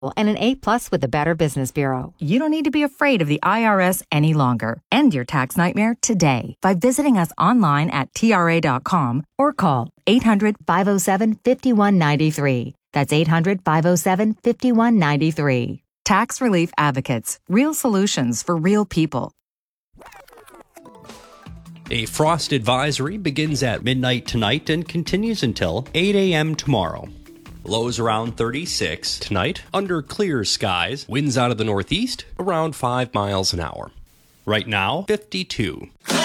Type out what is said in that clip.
and an A+ with the Better Business Bureau. You don't need to be afraid of the IRS any longer. End your tax nightmare today by visiting us online at TRA.com or call 800-507-5193. That's 800-507-5193. Tax Relief Advocates. Real solutions for real people. A frost advisory begins at midnight tonight and continues until 8 a.m. tomorrow. Lows around 36 tonight, under clear skies, winds out of the northeast around 5 miles an hour. Right now, 52.